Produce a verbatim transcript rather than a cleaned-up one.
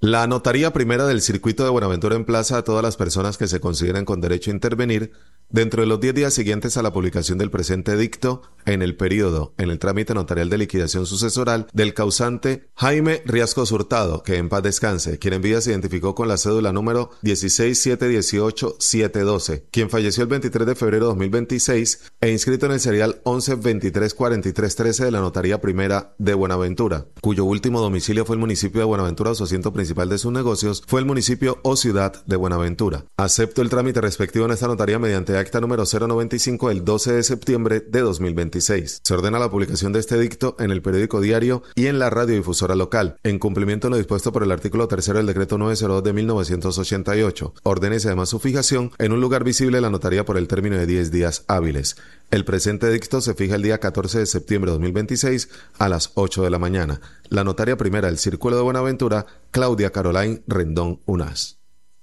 La Notaría Primera del Circuito de Buenaventura emplaza a todas las personas que se consideren con derecho a intervenir dentro de los diez días siguientes a la publicación del presente edicto en el período, en el trámite notarial de liquidación sucesoral del causante Jaime Riascos Hurtado, que en paz descanse, quien en vida se identificó con la cédula número dieciséis siete dieciocho siete doce, quien falleció el veintitrés de febrero de dos mil veintiséis e inscrito en el serial once veintitrés cuarenta y tres trece de la Notaría Primera de Buenaventura, cuyo último domicilio fue el municipio de Buenaventura o su asiento principal de sus negocios fue el municipio o ciudad de Buenaventura. Acepto el trámite respectivo en esta notaría mediante acta número cero noventa y cinco del doce de septiembre de dos mil veintiséis. Se ordena la publicación de este edicto en el periódico diario y en la radiodifusora local, en cumplimiento de lo dispuesto por el artículo tercero del decreto novecientos dos de mil novecientos ochenta y ocho. Ordénese además su fijación en un lugar visible de la notaría por el término de diez días hábiles. El presente edicto se fija el día catorce de septiembre de dos mil veintiséis a las ocho de la mañana. La notaria primera del Círculo de Buenaventura, Claudia Caroline Rendón Unas.